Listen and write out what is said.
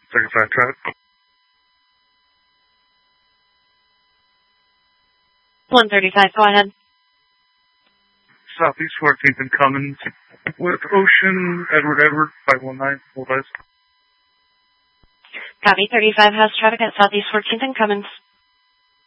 35 traffic. Go ahead. Southeast 14th and Cummins with Ocean, Edward, 519, full advice. Copy, 35 has traffic at Southeast 14th and Cummins.